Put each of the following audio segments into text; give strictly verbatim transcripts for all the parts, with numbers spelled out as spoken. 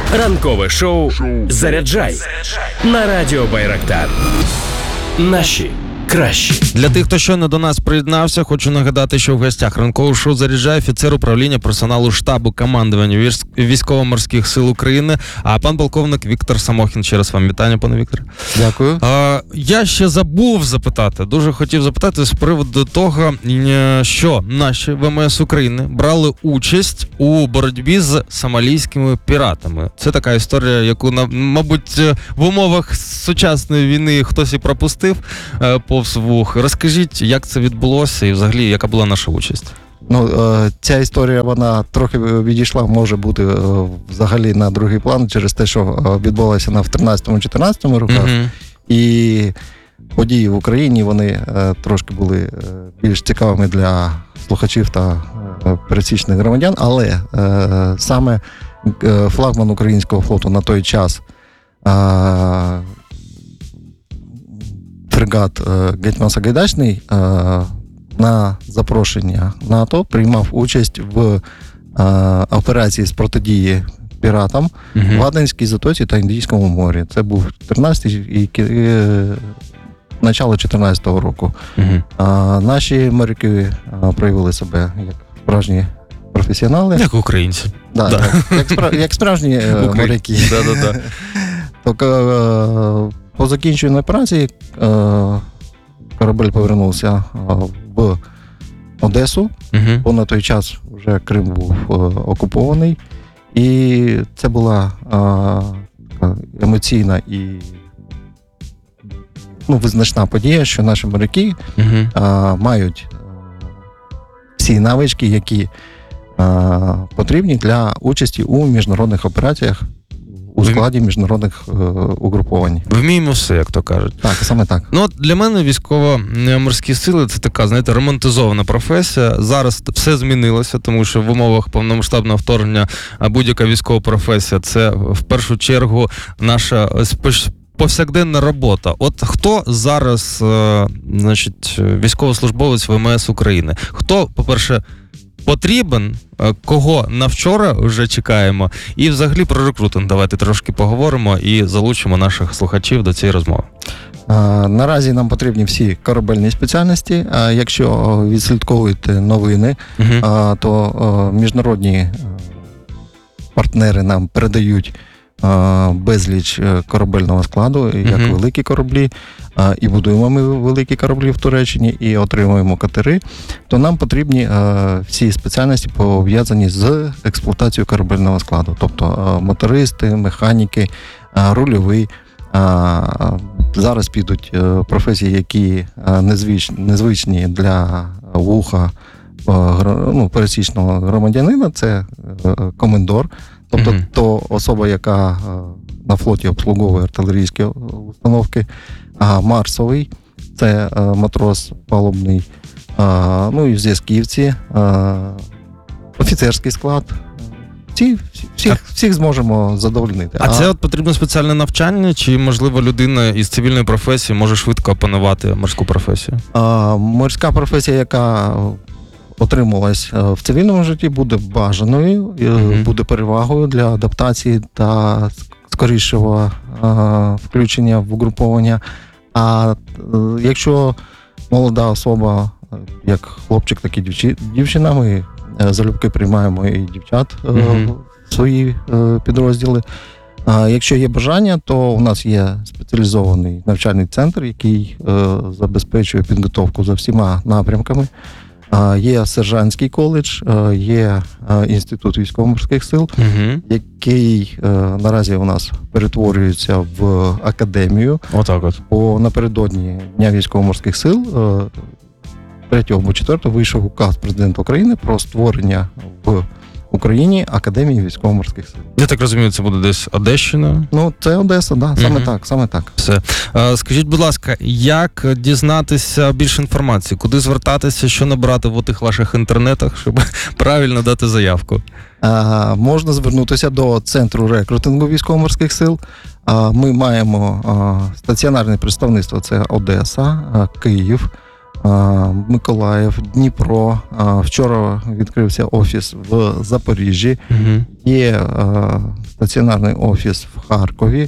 Ранкове шоу «Заряджай» на радіо Байрактар. Наші кращі. Для тих, хто щойно до нас приєднався, хочу нагадати, що в гостях ранкового шоу «Заряджай» офіцер управління персоналу штабу командування Військово-морських сил України, а пан полковник Віктор Самохін. Ще раз вам вітання, пане Вікторе. Дякую. А, я ще забув запитати, дуже хотів запитати з приводу того, що наші ВМС України брали участь у боротьбі з сомалійськими піратами. Це така історія, яку, мабуть, в умовах сучасної війни хтось і пропустив повз вух. Розкажіть, як це відбулося і взагалі, яка була наша участь? Ну, ця історія, вона трохи відійшла, може бути, взагалі на другий план через те, що відбулося на в тринадцятому-чотирнадцятому роках. Mm-hmm. І події в Україні, вони трошки були більш цікавими для слухачів та пересічних громадян, але саме флагман українського флоту на той час, фрегат Гетьман Сагайдачний, на запрошення НАТО приймав участь в операції з протидії піратам uh-huh. в Аденській затоці та Індійському морі. Це був тринадцятий і, і начало чотирнадцятого року. Uh-huh. А, наші моряки а, проявили себе як справжні професіонали. Як українці. Да, да. Як, як, як справжні моряки. Так, по закінченню операції корабель повернувся в Одесу, uh-huh. бо на той час вже Крим був окупований. І це була емоційна і ну, визначна подія, що наші моряки uh-huh. мають всі навички, які потрібні для участі у міжнародних операціях, у складі міжнародних е, угруповань. Вміємо все, як то кажуть. Так, саме так. Ну, от для мене військово-морські сили – це така, знаєте, романтизована професія. Зараз все змінилося, тому що в умовах повномасштабного вторгнення будь-яка військова професія – це в першу чергу наша повсякденна робота. От хто зараз, е, значить, військовослужбовець ВМС України? Хто, по-перше, потрібен, кого на вчора вже чекаємо, і взагалі про рекрутинг давайте трошки поговоримо і залучимо наших слухачів до цієї розмови. А, наразі нам потрібні всі корабельні спеціальності. А якщо відслідковуєте новини, uh-huh. а, то а, міжнародні партнери нам передають а, безліч корабельного складу, як uh-huh. великі кораблі, і будуємо ми великі кораблі в Туреччині, і отримуємо катери, то нам потрібні е, всі спеціальності пов'язані з експлуатацією корабельного складу. Тобто е, мотористи, механіки, е, рульові. Е, зараз підуть е, професії, які е, незвич, незвичні для вуха е, ну, пересічного громадянина. Це е, комендор, тобто mm-hmm. то особа, яка е, на флоті обслуговує артилерійські установки. А марсовий – це а, матрос палубний, а, ну і зв'язківці, а, офіцерський склад. Всі, всіх, всіх зможемо задовольнити. А, а це от потрібно спеціальне навчання, чи, можливо, людина із цивільної професії може швидко опанувати морську професію? А, морська професія, яка отрималась в цивільному житті, буде бажаною, mm-hmm. буде перевагою для адаптації та скорішого а, включення в угруповання. А якщо молода особа, як хлопчик, так і дівчина, ми залюбки приймаємо і дівчат mm-hmm. в свої підрозділи. А якщо є бажання, то у нас є спеціалізований навчальний центр, який забезпечує підготовку за всіма напрямками. Є сержантський коледж, є інститут військово-морських сил, uh-huh. який наразі у нас перетворюється в академію. Отак от. Бо напередодні Дня військово-морських сил третього або четвертого вийшов указ президента України про створення в Україні Академії військово-морських сил. Я так розумію, це буде десь Одещина? Ну, це Одеса, да, саме угу. так, саме так. Все. Скажіть, будь ласка, як дізнатися більше інформації? Куди звертатися, що набрати в отих ваших інтернетах, щоб правильно дати заявку? А, можна звернутися до Центру рекрутингу військово-морських сил. А, ми маємо а, стаціонарне представництво, це Одеса, а, Київ, Миколаїв, Дніпро. Вчора відкрився офіс в Запоріжжі. Угу. Є стаціонарний офіс в Харкові.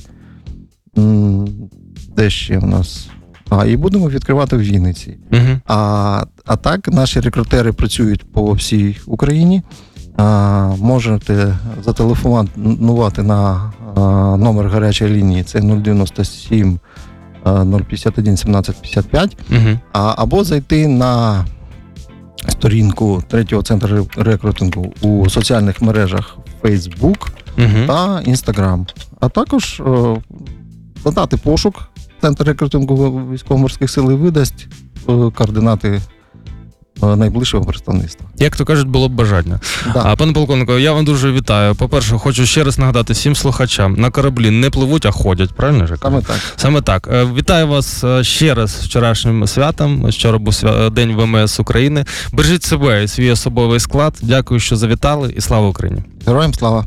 Де ще в нас? А, і будемо відкривати в Вінниці. Uh-huh. А, а так, наші рекрутери працюють по всій Україні. А, можете зателефонувати на а, номер гарячої лінії, це нуль дев'яносто сім нуль п'ятдесят один сімнадцять п'ятдесят п'ять, uh-huh. а, або зайти на сторінку третього центру рекрутингу у соціальних мережах Facebook uh-huh. та Instagram. А також о, задати пошук. Центр рекрутингу військово-морських сил і видасть координати найближчого представництва. Як то кажуть, було б бажання. Да. А, пане полковнику, я вам дуже вітаю. По-перше, хочу ще раз нагадати всім слухачам, на кораблі не пливуть, а ходять, правильно ж? Саме так. Саме так. Вітаю вас ще раз з вчорашнім святом. Вчора був свя... День ВМС України. Бережіть себе і свій особовий склад. Дякую, що завітали, і слава Україні. Героям слава.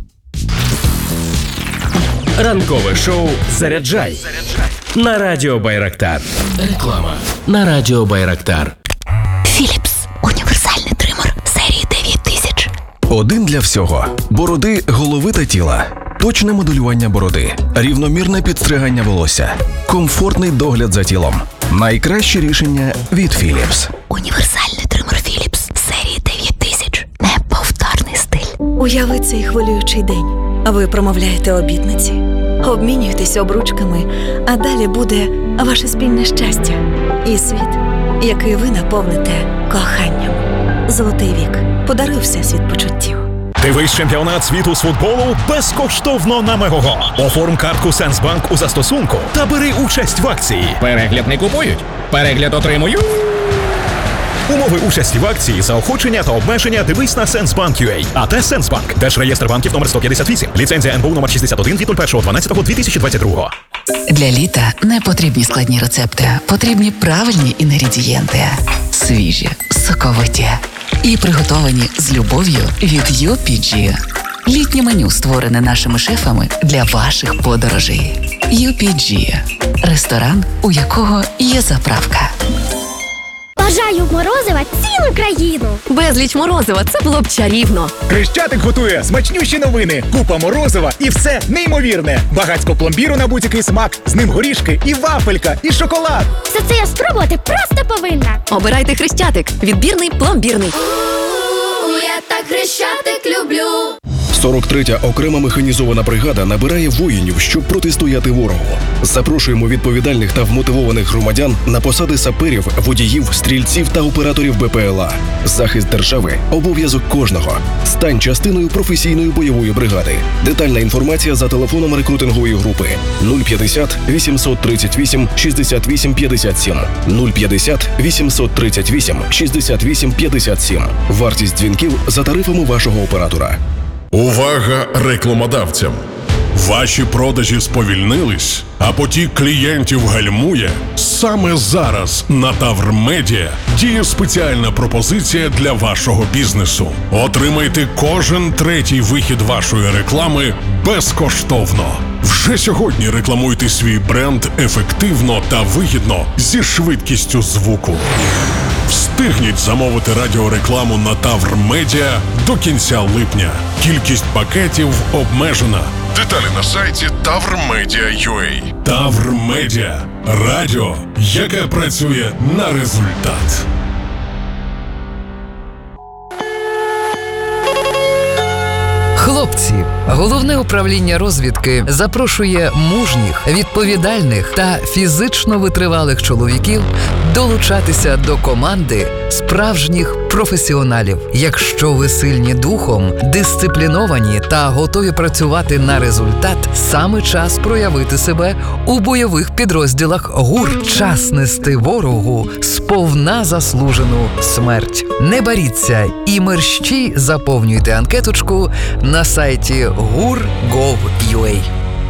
Ранкове шоу «Заряджай» на Радіо Байрактар. Реклама на Радіо Байрактар. Philips. Універсальний тример серії дев'ять тисяч. Один для всього. Бороди, голови та тіла. Точне моделювання бороди. Рівномірне підстригання волосся. Комфортний догляд за тілом. Найкраще рішення від Philips. Універсальний тример Philips серії дев'ять тисяч. Неповторний стиль. Уяви цей хвилюючий день. Ви промовляєте обітниці, обмінюєтесь обручками, а далі буде ваше спільне щастя і світ, який ви наповните коханням. Золотий вік. Подаруй всесвіт почуттів. Дивись чемпіонат світу з футболу безкоштовно на Мегого. Оформ картку Сенсбанк у застосунку та бери участь в акції. Перегляд не купують, перегляд отримую. Умови участі в акції, заохочення та обмеження дивись на Сенсбанк.ua. АТ Сенсбанк. Держреєстр банків номер сто п'ятдесят вісім. Ліцензія ен бе у номер шістдесят один від першого дванадцятого дві тисячі двадцять другого. Для літа не потрібні складні рецепти. Потрібні правильні інгредієнти. Свіжі, соковиті і приготовані з любов'ю від ю пі джі. Літнє меню створене нашими шефами для ваших подорожей. ю пі джі – ресторан, у якого є заправка. Бажаю морозива цілу країну. Безліч морозива, це було б чарівно. Хрещатик готує смачнющі новини. Купа морозива і все неймовірне. Багацько пломбіру на будь-який смак. З ним горішки і вафелька, і шоколад. Все це я спробувати просто повинна. Обирайте Хрещатик. Відбірний, пломбірний. Я так Хрещатик люблю. сорок третя окрема механізована бригада набирає воїнів, щоб протистояти ворогу. Запрошуємо відповідальних та вмотивованих громадян на посади саперів, водіїв, стрільців та операторів бе пе ел а. Захист держави – обов'язок кожного. Стань частиною професійної бойової бригади. Детальна інформація за телефоном рекрутингової групи нуль п'ятдесят вісімсот тридцять вісім шістдесят вісім п'ятдесят сім. нуль п'ятдесят вісімсот тридцять вісім шістдесят вісім п'ятдесят сім. Вартість дзвінків за тарифами вашого оператора. Увага рекламодавцям! Ваші продажі сповільнились, а потік клієнтів гальмує? Саме зараз на Тавр Медіа діє спеціальна пропозиція для вашого бізнесу. Отримайте кожен третій вихід вашої реклами безкоштовно. Вже сьогодні рекламуйте свій бренд ефективно та вигідно зі швидкістю звуку. Встигніть замовити радіорекламу на Тавр Медіа до кінця липня. Кількість пакетів обмежена. Деталі на сайті тавр медіа крапка ю а. Тавр Медіа. Радіо, яке працює на результат. Хлопці, Головне управління розвідки запрошує мужніх, відповідальних та фізично витривалих чоловіків долучатися до команди справжніх професіоналів. Якщо ви сильні духом, дисципліновані та готові працювати на результат, саме час проявити себе у бойових підрозділах ГУР. Час нести ворогу сповна заслужену смерть. Не боріться і мерщій заповнюйте анкеточку на сайті гур крапка гов крапка ю а.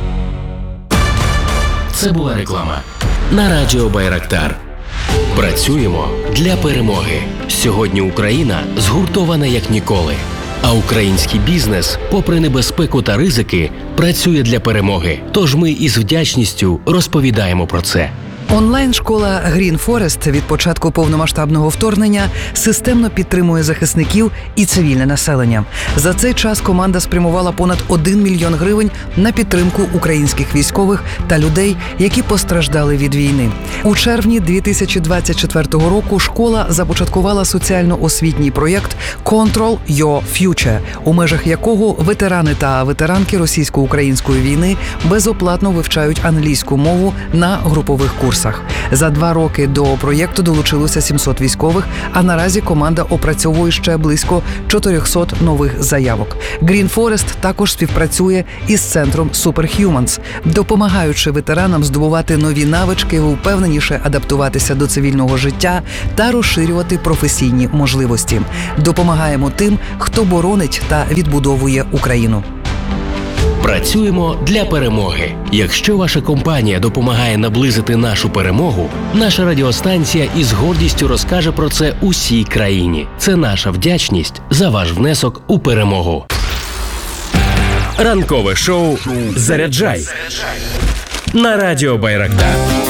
Це була реклама на Радіо Байрактар. Працюємо для перемоги. Сьогодні Україна згуртована як ніколи. А український бізнес, попри небезпеку та ризики, працює для перемоги. Тож ми із вдячністю розповідаємо про це. Онлайн-школа Green Forest від початку повномасштабного вторгнення системно підтримує захисників і цивільне населення. За цей час команда спрямувала понад один мільйон гривень на підтримку українських військових та людей, які постраждали від війни. У червні дві тисячі двадцять четвертого року школа започаткувала соціально-освітній проєкт «Control Your Future», у межах якого ветерани та ветеранки російсько-української війни безоплатно вивчають англійську мову на групових курсах. За два роки до проєкту долучилося сімсот військових, а наразі команда опрацьовує ще близько чотириста нових заявок. Green Forest також співпрацює із центром Superhumans, допомагаючи ветеранам здобувати нові навички, впевненіше адаптуватися до цивільного життя та розширювати професійні можливості. Допомагаємо тим, хто боронить та відбудовує Україну. Працюємо для перемоги. Якщо ваша компанія допомагає наблизити нашу перемогу, наша радіостанція із гордістю розкаже про це усій країні. Це наша вдячність за ваш внесок у перемогу. Ранкове шоу «Заряджай» на радіо Байрактар.